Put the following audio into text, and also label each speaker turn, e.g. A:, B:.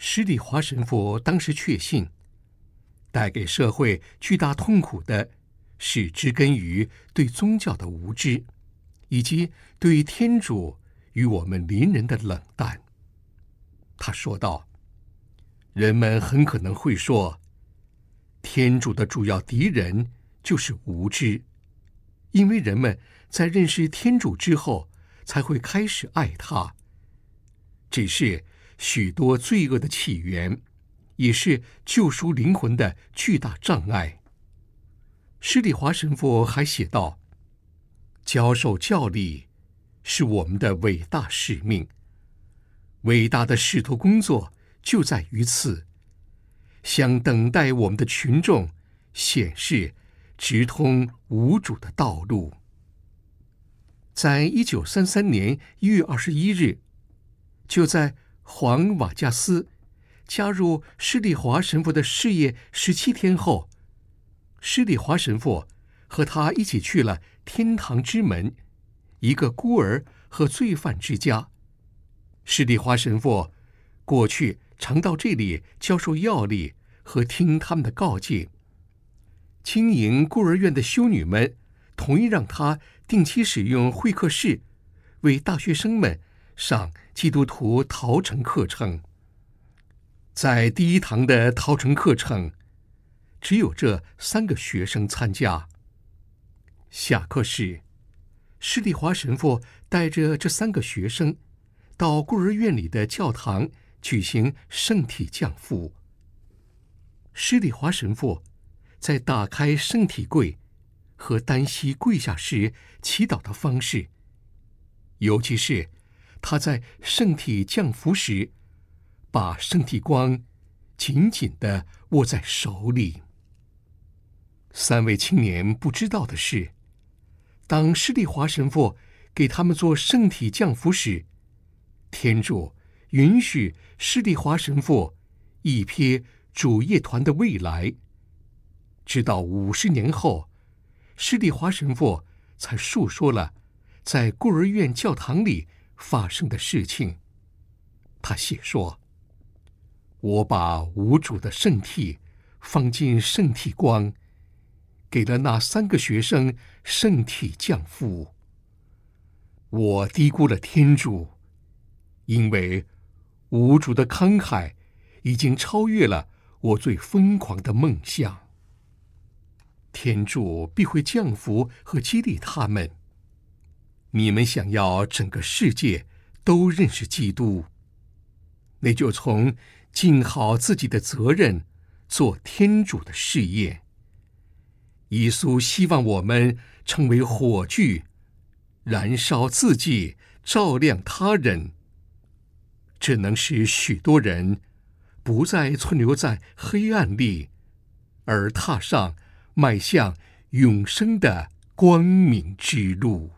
A: 施礼华神父当时确信，带给社会巨大痛苦的是植根于对宗教的无知，以及对天主与我们邻人的冷淡。他说道：人们很可能会说，天主的主要敌人就是无知，因为人们在认识天主之后才会开始爱他。这是许多罪恶的起源，也是救赎灵魂的巨大障碍。施礼华神父还写道：教授教理是我们的伟大使命，伟大的使徒工作就在于此，向等待我们的群众显示直通无主的道路。在1933年1月21日，就在黄瓦加斯加入施礼华神父的事业17天后，施礼华神父和他一起去了天堂之门，一个孤儿和罪犯之家。施礼华神父过去常到这里教授要理和听他们的告诫。经营孤儿院的修女们同意让他定期使用会客室，为大学生们上基督徒陶成课程。在第一堂的陶成课程，只有这3个学生参加。下课时，施礼华神父带着这3个学生到孤儿院里的教堂举行圣体降福。施礼华神父在打开圣体柜和单膝跪下时祈祷的方式，尤其是他在圣体降福时把圣体光紧紧地握在手里。3位青年不知道的是，当施礼华神父给他们做圣体降福时，天主允许施礼华神父一瞥主业团的未来，直到50年后，施礼华神父才述说了在孤儿院教堂里发生的事情。他写说：我把无主的圣体放进圣体光，给了那3个学生圣体降福。我低估了天主，因为无主的慷慨已经超越了我最疯狂的梦想。天主必会降福和激励他们。你们想要整个世界都认识基督，那就从尽好自己的责任，做天主的事业。耶稣希望我们成为火炬，燃烧自己，照亮他人。这能使许多人不再存留在黑暗里，而踏上迈向永生的光明之路。